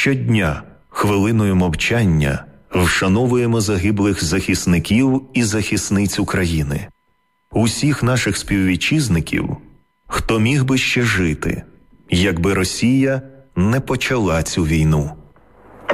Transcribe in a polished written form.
Щодня, хвилиною мовчання, вшановуємо загиблих захисників і захисниць України, усіх наших співвітчизників, хто міг би ще жити, якби Росія не почала цю війну.